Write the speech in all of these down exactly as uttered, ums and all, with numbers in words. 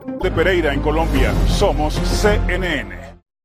De Pereira en Colombia, somos C N N.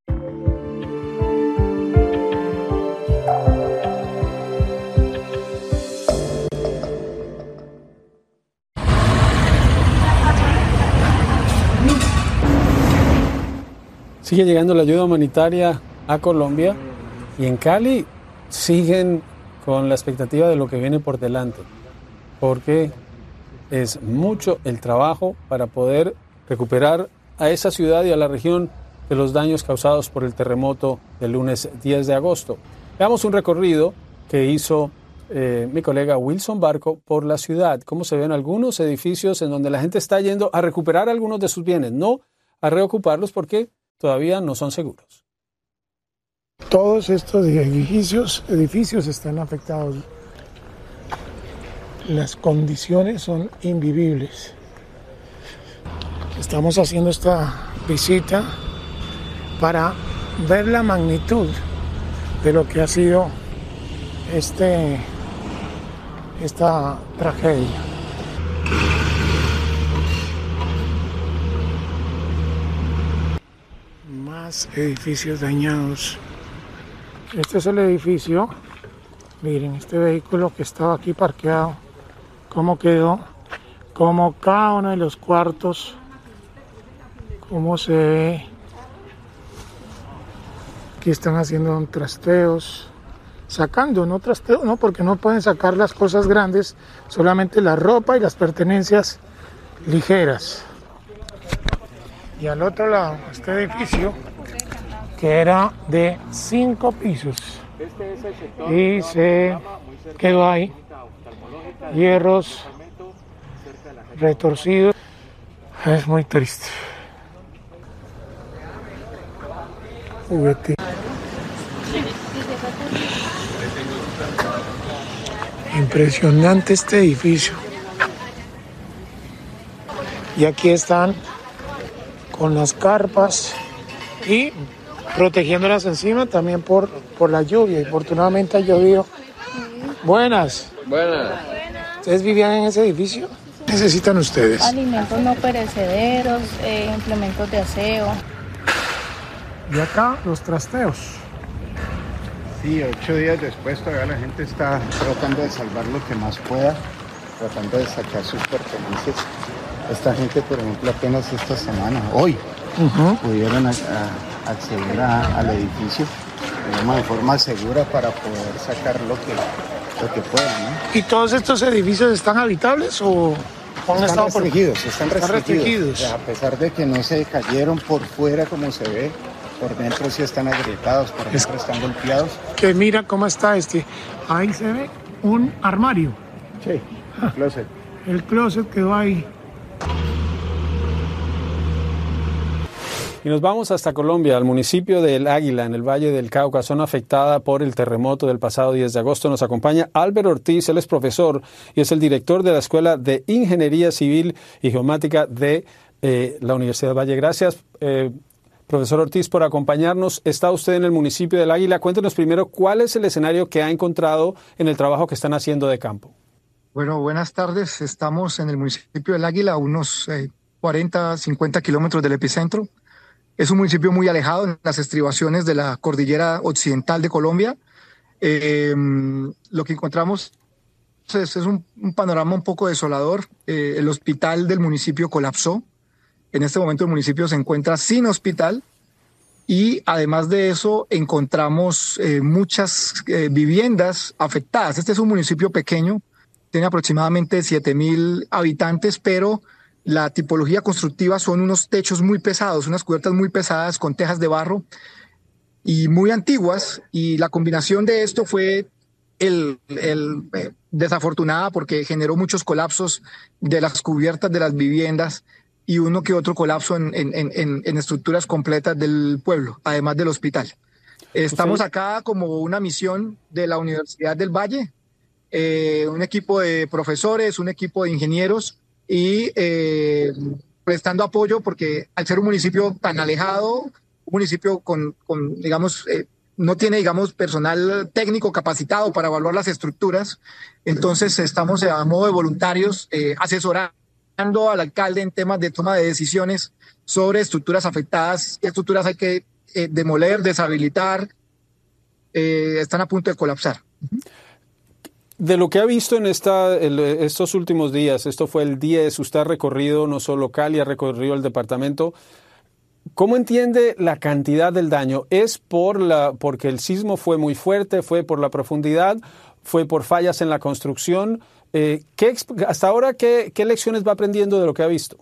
Sigue llegando la ayuda humanitaria a Colombia y en Cali siguen con la expectativa de lo que viene por delante, porque es mucho el trabajo para poder recuperar a esa ciudad y a la región de los daños causados por el terremoto del lunes diez de agosto. Veamos un recorrido que hizo eh, mi colega Wilson Barco por la ciudad, cómo se ven algunos edificios en donde la gente está yendo a recuperar algunos de sus bienes, no a reocuparlos porque todavía no son seguros. Todos estos edificios, edificios están afectados. Las condiciones son invivibles. Estamos haciendo esta visita para ver la magnitud de lo que ha sido este, esta tragedia. Más edificios dañados. Este es el edificio. Miren, este vehículo que estaba aquí parqueado, cómo quedó, cómo cada uno de los cuartos, cómo se ve. Aquí están haciendo trasteos, sacando, no trasteos, no, porque no pueden sacar las cosas grandes, solamente la ropa y las pertenencias ligeras. Y al otro lado, este edificio, que era de cinco pisos, y se quedó ahí, hierros retorcidos. Es muy triste. Juguete. Impresionante este edificio. Y aquí están con las carpas y protegiéndolas encima también por, por la lluvia. Y afortunadamente ha llovido. Buenas. Buenas. ¿Ustedes vivían en ese edificio? ¿Qué necesitan ustedes? Alimentos no perecederos, eh, implementos de aseo. Y acá los trasteos. Sí, ocho días después todavía la gente está tratando de salvar lo que más pueda, tratando de sacar sus pertenencias. Esta gente, por ejemplo, apenas esta semana, hoy, uh-huh. pudieron a, a acceder a, al edificio digamos, de forma segura para poder sacar lo que, lo que puedan, ¿no? ¿Y todos estos edificios están habitables o han están estado restringidos? Por... Están restringidos. Están restringidos. O sea, a pesar de que no se cayeron por fuera como se ve, por dentro sí están agrietados, por dentro es... están golpeados. Que mira cómo está este. Ahí se ve un armario. Sí, el closet. El closet quedó ahí. Y nos vamos hasta Colombia, al municipio de El Águila, en el Valle del Cauca, zona afectada por el terremoto del pasado diez de agosto. Nos acompaña Álvaro Ortiz, él es profesor y es el director de la Escuela de Ingeniería Civil y Geomática de eh, la Universidad Valle. Gracias, eh, profesor Ortiz, por acompañarnos. Está usted en el municipio del Águila. Cuéntenos primero cuál es el escenario que ha encontrado en el trabajo que están haciendo de campo. Bueno, buenas tardes. Estamos en el municipio del Águila, a unos eh, cuarenta, cincuenta kilómetros del epicentro. Es un municipio muy alejado en las estribaciones de la cordillera occidental de Colombia. Eh, lo que encontramos es, es un, un panorama un poco desolador. Eh, el hospital del municipio colapsó. En este momento el municipio se encuentra sin hospital. Y además de eso encontramos eh, muchas eh, viviendas afectadas. Este es un municipio pequeño, tiene aproximadamente siete mil habitantes, pero la tipología constructiva son unos techos muy pesados, unas cubiertas muy pesadas con tejas de barro y muy antiguas, y la combinación de esto fue el, el, eh, desafortunada porque generó muchos colapsos de las cubiertas de las viviendas y uno que otro colapso en, en, en, en estructuras completas del pueblo, además del hospital. Estamos acá como una misión de la Universidad del Valle, eh, un equipo de profesores, un equipo de ingenieros, y eh, prestando apoyo porque al ser un municipio tan alejado, un municipio con, con digamos, eh, no tiene, digamos, personal técnico capacitado para evaluar las estructuras, entonces estamos a modo de voluntarios eh, asesorando asesorando al alcalde en temas de toma de decisiones sobre estructuras afectadas, qué estructuras hay que eh, demoler, deshabilitar, eh, están a punto de colapsar. De lo que ha visto en esta, el, estos últimos días, esto fue el diez, usted ha recorrido no solo Cali, ha recorrido el departamento. ¿Cómo entiende la cantidad del daño? ¿Es por la, porque el sismo fue muy fuerte, fue por la profundidad, fue por fallas en la construcción? Eh, ¿qué, hasta ahora, ¿qué, ¿qué lecciones va aprendiendo de lo que ha visto?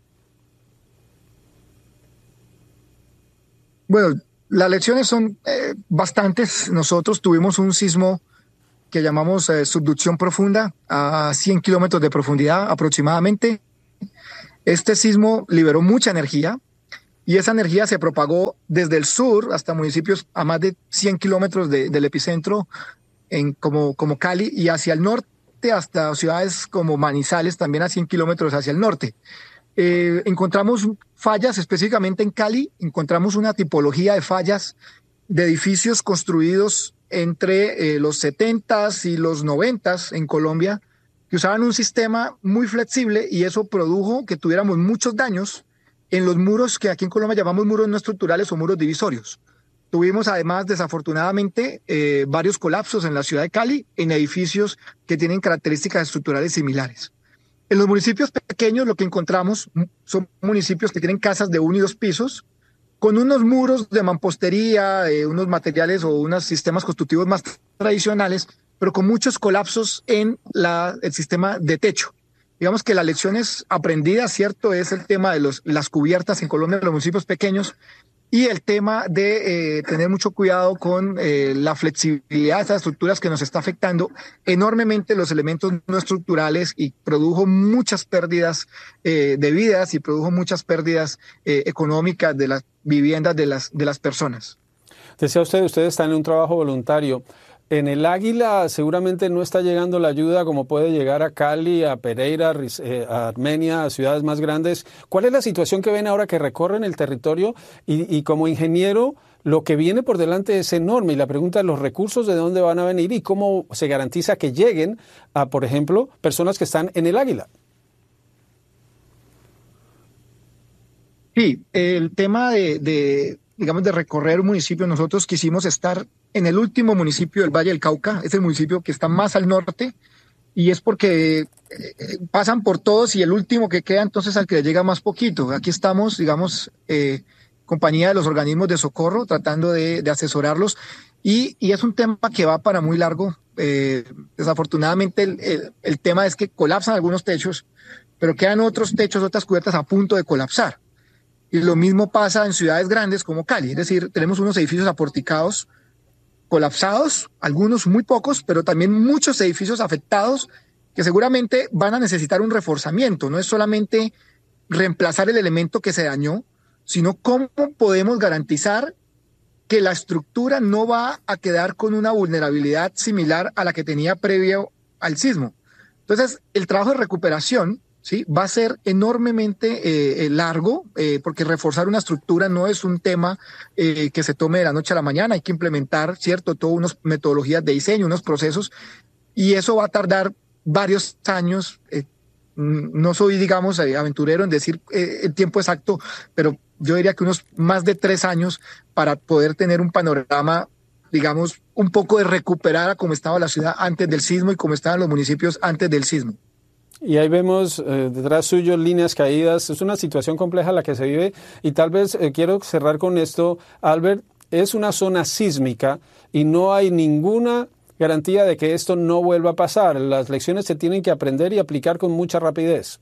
Bueno, las lecciones son eh, bastantes. Nosotros tuvimos un sismo que llamamos eh, subducción profunda a cien kilómetros de profundidad aproximadamente. Este sismo liberó mucha energía y esa energía se propagó desde el sur hasta municipios a más de cien kilómetros de, del epicentro, en, como, como Cali, y hacia el norte hasta ciudades como Manizales, también a cien kilómetros hacia el norte. Eh, encontramos fallas específicamente en Cali, encontramos una tipología de fallas de edificios construidos entre eh, los setentas y los noventas en Colombia, que usaban un sistema muy flexible y eso produjo que tuviéramos muchos daños en los muros que aquí en Colombia llamamos muros no estructurales o muros divisorios. Tuvimos además, desafortunadamente, eh, varios colapsos en la ciudad de Cali en edificios que tienen características estructurales similares. En los municipios pequeños lo que encontramos son municipios que tienen casas de uno y dos pisos, con unos muros de mampostería, eh, unos materiales o unos sistemas constructivos más tradicionales, pero con muchos colapsos en la, el sistema de techo. Digamos que las lecciones aprendidas, cierto, es el tema de los, las cubiertas en Colombia, en los municipios pequeños, y el tema de eh, tener mucho cuidado con eh, la flexibilidad de estas estructuras que nos está afectando enormemente los elementos no estructurales y produjo muchas pérdidas eh, de vidas y produjo muchas pérdidas eh, económicas de las viviendas de las, de las personas. Decía usted, ustedes están en un trabajo voluntario. En el Águila seguramente no está llegando la ayuda como puede llegar a Cali, a Pereira, a Armenia, a ciudades más grandes. ¿Cuál es la situación que ven ahora que recorren el territorio? Y, y como ingeniero, lo que viene por delante es enorme. Y la pregunta es los recursos de dónde van a venir y cómo se garantiza que lleguen a, por ejemplo, personas que están en el Águila. Sí, el tema de, de digamos, de recorrer un municipio, nosotros quisimos estar en el último municipio del Valle del Cauca, es el municipio que está más al norte, y es porque eh, pasan por todos y el último que queda entonces al que le llega más poquito. Aquí estamos, digamos, eh, compañía de los organismos de socorro, tratando de, de asesorarlos, y, y es un tema que va para muy largo. Eh, desafortunadamente el, el, el tema es que colapsan algunos techos, pero quedan otros techos, otras cubiertas a punto de colapsar. Y lo mismo pasa en ciudades grandes como Cali, es decir, tenemos unos edificios aporticados colapsados, algunos muy pocos, pero también muchos edificios afectados que seguramente van a necesitar un reforzamiento. No es solamente reemplazar el elemento que se dañó, sino cómo podemos garantizar que la estructura no va a quedar con una vulnerabilidad similar a la que tenía previo al sismo. Entonces, el trabajo de recuperación, ¿sí?, va a ser enormemente eh, largo, eh, porque reforzar una estructura no es un tema eh, que se tome de la noche a la mañana. Hay que implementar, ¿cierto?, todas unas metodologías de diseño, unos procesos, y eso va a tardar varios años. Eh, no soy, digamos, aventurero en decir eh, el tiempo exacto, pero yo diría que unos más de tres años para poder tener un panorama, digamos, un poco de recuperar a cómo estaba la ciudad antes del sismo y cómo estaban los municipios antes del sismo. Y ahí vemos eh, detrás suyo líneas caídas. Es una situación compleja la que se vive y tal vez eh, quiero cerrar con esto, Albert. Es una zona sísmica y no hay ninguna garantía de que esto no vuelva a pasar. Las lecciones se tienen que aprender y aplicar con mucha rapidez.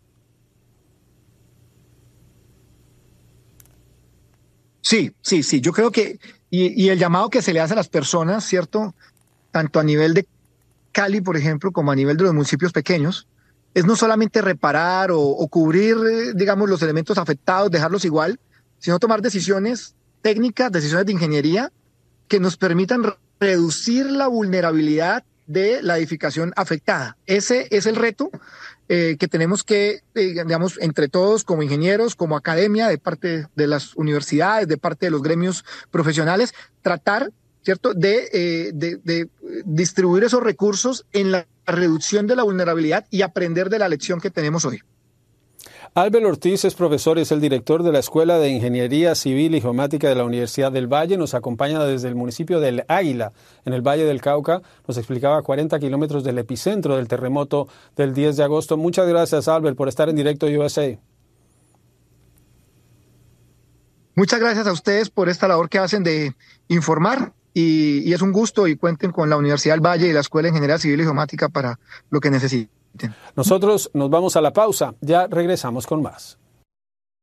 Sí, sí, sí. Yo creo que, y, y el llamado que se le hace a las personas, ¿cierto?, tanto a nivel de Cali, por ejemplo, como a nivel de los municipios pequeños, es no solamente reparar o, o cubrir, digamos, los elementos afectados, dejarlos igual, sino tomar decisiones técnicas, decisiones de ingeniería que nos permitan re- reducir la vulnerabilidad de la edificación afectada. Ese es el reto eh, que tenemos que, eh, digamos, entre todos, como ingenieros, como academia, de parte de las universidades, de parte de los gremios profesionales, tratar, ¿cierto?, de, eh, de, de distribuir esos recursos en la reducción de la vulnerabilidad y aprender de la lección que tenemos hoy. Albert Ortiz es profesor y es el director de la Escuela de Ingeniería Civil y Geomática de la Universidad del Valle. Nos acompaña desde el municipio del Águila, en el Valle del Cauca. Nos explicaba a cuarenta kilómetros del epicentro del terremoto del diez de agosto. Muchas gracias, Albert, por estar en directo U S A. Muchas gracias a ustedes por esta labor que hacen de informar y, y es un gusto, y cuenten con la Universidad del Valle y la Escuela de Ingeniería Civil y Geomática para lo que necesiten. Nosotros nos vamos a la pausa. Ya regresamos con más.